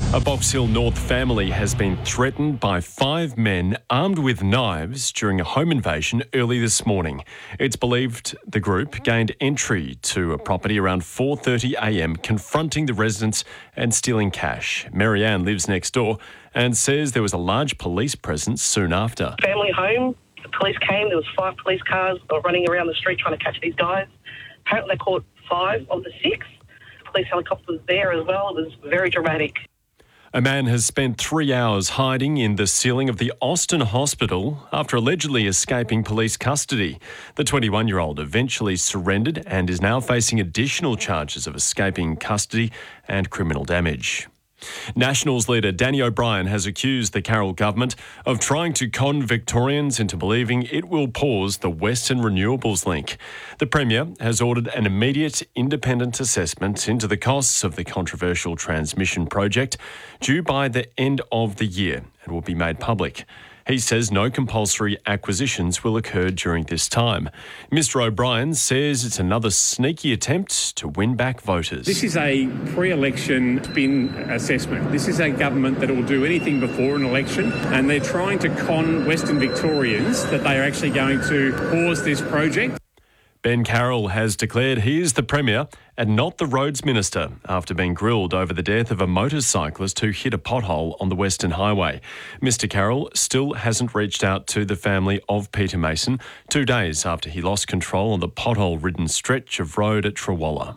A Box Hill North family has been threatened by 5 men armed with knives during a home invasion early this morning. It's believed the group gained entry to a property around 4:30am, confronting the residents and stealing cash. Marianne lives next door and says there was a large police presence soon after. Family home, the police came, there was 5 police cars running around the street trying to catch these guys. Apparently they caught 5 of the 6. Police helicopter was there as well. It was very dramatic. A man has spent 3 hours hiding in the ceiling of the Austin Hospital after allegedly escaping police custody. The 21-year-old eventually surrendered and is now facing additional charges of escaping custody and criminal damage. Nationals leader Danny O'Brien has accused the Carroll government of trying to con Victorians into believing it will pause the Western Renewables link. The Premier has ordered an immediate independent assessment into the costs of the controversial transmission project due by the end of the year and will be made public. He says no compulsory acquisitions will occur during this time. Mr O'Brien says it's another sneaky attempt to win back voters. This is a pre-election spin assessment. This is a government that will do anything before an election, and they're trying to con Western Victorians that they are actually going to pause this project. Ben Carroll has declared he is the Premier and not the Roads Minister after being grilled over the death of a motorcyclist who hit a pothole on the Western Highway. Mr Carroll still hasn't reached out to the family of Peter Mason 2 days after he lost control on the pothole-ridden stretch of road at Trawalla.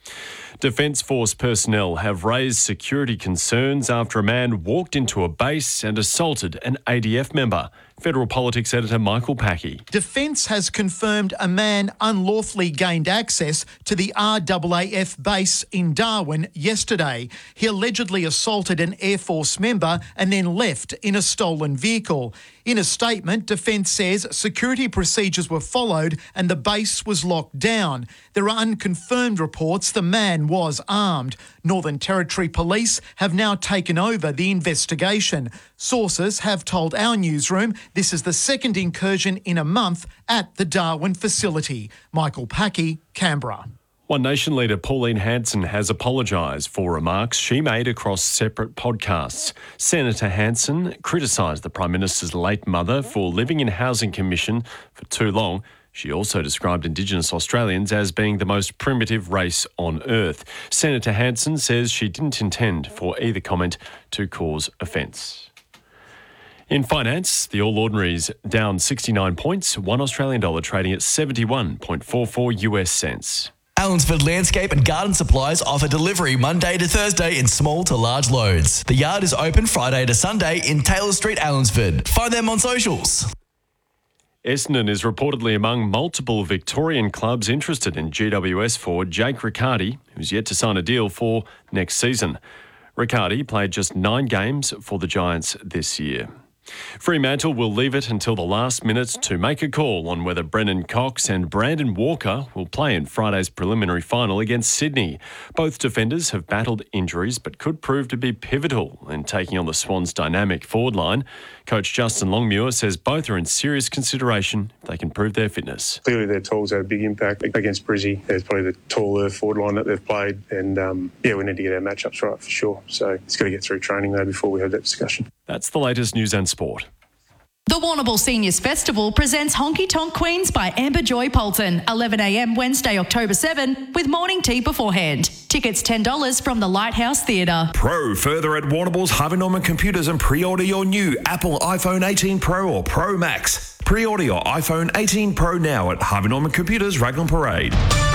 Defence Force personnel have raised security concerns after a man walked into a base and assaulted an ADF member. Federal Politics editor Michael Packey. Defence has confirmed a man unlawfully gained access to the RAAF base in Darwin yesterday. He allegedly assaulted an Air Force member and then left in a stolen vehicle. In a statement, Defence says security procedures were followed and the base was locked down. There are unconfirmed reports the man was armed. Northern Territory Police have now taken over the investigation. Sources have told our newsroom this is the second incursion in a month at the Darwin facility. Michael Packey, Canberra. One Nation leader Pauline Hanson has apologised for remarks she made across separate podcasts. Senator Hanson criticised the Prime Minister's late mother for living in Housing Commission for too long. She also described Indigenous Australians as being the most primitive race on earth. Senator Hanson says she didn't intend for either comment to cause offence. In finance, the All Ordinaries down 69 points, $1 Australian dollar trading at 71.44 US cents. Allensford Landscape and Garden Supplies offer delivery Monday to Thursday in small to large loads. The yard is open Friday to Sunday in Taylor Street, Allensford. Find them on socials. Essendon is reportedly among multiple Victorian clubs interested in GWS forward Jake Riccardi, who's yet to sign a deal for next season. Riccardi played just 9 games for the Giants this year. Fremantle will leave it until the last minute to make a call on whether Brennan Cox and Brandon Walker will play in Friday's preliminary final against Sydney. Both defenders have battled injuries but could prove to be pivotal in taking on the Swans' dynamic forward line. Coach Justin Longmuir says both are in serious consideration if they can prove their fitness. Clearly their tools had a big impact against Brizzy. It's probably the taller forward line that they've played, and we need to get our matchups right for sure. So it's got to get through training though before we have that discussion. That's the latest news and sport. The Warrnambool Seniors Festival presents Honky Tonk Queens by Amber Joy Polton, 11am Wednesday, October 7, with morning tea beforehand. Tickets $10 from the Lighthouse Theatre. Pro further at Warrnambool's Harvey Norman Computers and pre-order your new Apple iPhone 18 Pro or Pro Max. Pre-order your iPhone 18 Pro now at Harvey Norman Computers, Raglan Parade.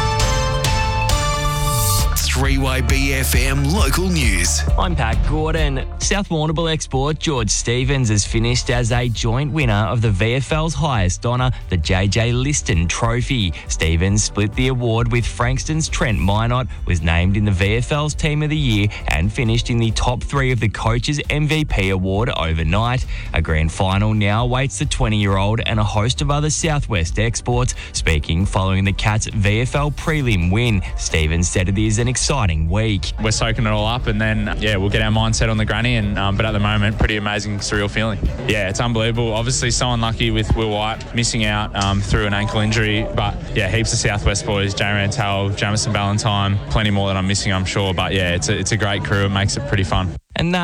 3YB-FM local news. I'm Pat Gordon. South Warrnambool export George Stevens has finished as a joint winner of the VFL's highest honour, the JJ Liston Trophy. Stevens split the award with Frankston's Trent Minot, was named in the VFL's Team of the Year and finished in the top 3 of the Coach's MVP award overnight. A grand final now awaits the 20-year-old and a host of other Southwest exports. Speaking following the Cats' VFL prelim win, Stevens said it is an exciting week. We're soaking it all up, and then we'll get our mindset on the granny. And but at the moment, pretty amazing, surreal feeling. Yeah, it's unbelievable. Obviously, so unlucky with Will White missing out through an ankle injury. But yeah, heaps of Southwest boys: Jay Rantel, Jamison Ballantyne, plenty more that I'm missing, I'm sure. But yeah, it's a great crew. It makes it pretty fun. And